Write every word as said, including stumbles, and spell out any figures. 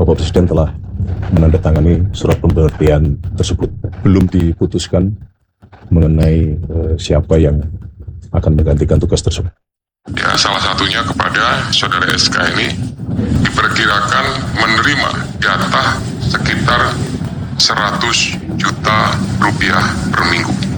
Bapak Presiden telah menandatangani surat pemberhentian tersebut. Belum diputuskan mengenai uh, siapa yang akan menggantikan tugas tersebut. Ya, salah satunya kepada saudara S K ini diperkirakan menerima jatah sekitar seratus juta rupiah per minggu.